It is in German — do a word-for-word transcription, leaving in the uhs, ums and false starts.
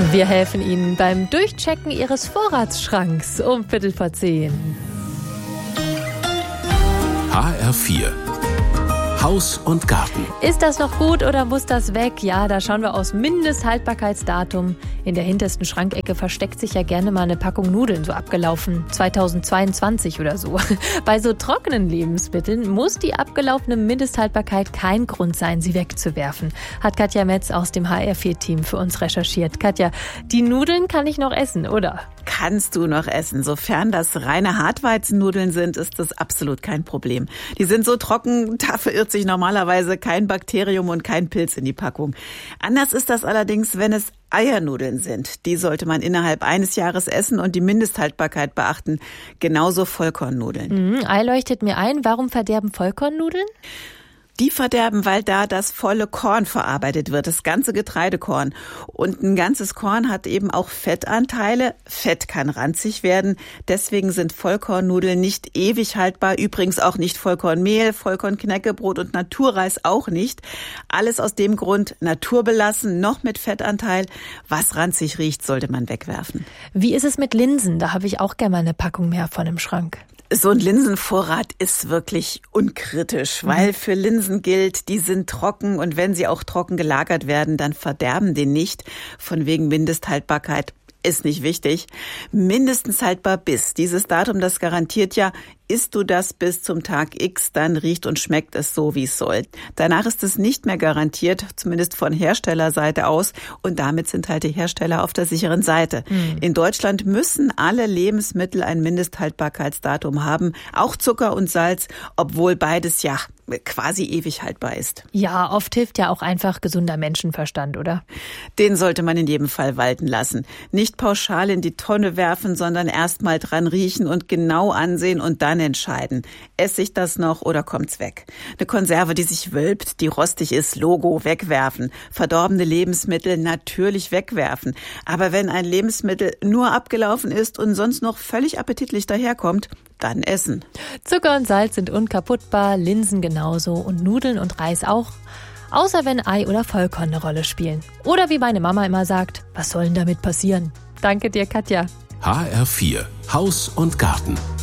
Wir helfen Ihnen beim Durchchecken Ihres Vorratsschranks um Viertel vor zehn. H R vier Haus und Garten. Ist das noch gut oder muss das weg? Ja, da schauen wir aufs Mindesthaltbarkeitsdatum. In der hintersten Schrankecke versteckt sich ja gerne mal eine Packung Nudeln, so abgelaufen zweitausendzweiundzwanzig oder so. Bei so trockenen Lebensmitteln muss die abgelaufene Mindesthaltbarkeit kein Grund sein, sie wegzuwerfen. Hat Katja Metz aus dem H R vier Team für uns recherchiert. Katja, die Nudeln kann ich noch essen, oder? Kannst du noch essen. Sofern das reine Hartweizennudeln sind, ist das absolut kein Problem. Die sind so trocken, da verirrt sich normalerweise kein Bakterium und kein Pilz in die Packung. Anders ist das allerdings, wenn es Eiernudeln sind. Die sollte man innerhalb eines Jahres essen und die Mindesthaltbarkeit beachten. Genauso Vollkornnudeln. Mhm, Ei leuchtet mir ein. Warum verderben Vollkornnudeln? Die verderben, weil da das volle Korn verarbeitet wird, das ganze Getreidekorn. Und ein ganzes Korn hat eben auch Fettanteile. Fett kann ranzig werden. Deswegen sind Vollkornnudeln nicht ewig haltbar. Übrigens auch nicht Vollkornmehl, Vollkornknäckebrot und Naturreis auch nicht. Alles aus dem Grund naturbelassen, noch mit Fettanteil. Was ranzig riecht, sollte man wegwerfen. Wie ist es mit Linsen? Da habe ich auch gerne mal eine Packung mehr von im Schrank. So ein Linsenvorrat ist wirklich unkritisch, weil für Linsen gilt, die sind trocken und wenn sie auch trocken gelagert werden, dann verderben die nicht. Von wegen Mindesthaltbarkeit ist nicht wichtig. Mindestens haltbar bis. Dieses Datum, das garantiert ja, isst du das bis zum Tag X, dann riecht und schmeckt es so, wie es soll. Danach ist es nicht mehr garantiert, zumindest von Herstellerseite aus. Und damit sind halt die Hersteller auf der sicheren Seite. Mhm. In Deutschland müssen alle Lebensmittel ein Mindesthaltbarkeitsdatum haben, auch Zucker und Salz, obwohl beides ja quasi ewig haltbar ist. Ja, oft hilft ja auch einfach gesunder Menschenverstand, oder? Den sollte man in jedem Fall walten lassen. Nicht pauschal in die Tonne werfen, sondern erst mal dran riechen und genau ansehen und dann entscheiden. Esse ich das noch oder kommt's weg? Eine Konserve, die sich wölbt, die rostig ist, Logo, wegwerfen. Verdorbene Lebensmittel natürlich wegwerfen. Aber wenn ein Lebensmittel nur abgelaufen ist und sonst noch völlig appetitlich daherkommt, dann essen. Zucker und Salz sind unkaputtbar, Linsen genauso und Nudeln und Reis auch. Außer wenn Ei oder Vollkorn eine Rolle spielen. Oder wie meine Mama immer sagt, was soll denn damit passieren? Danke dir, Katja. H R vier Haus und Garten.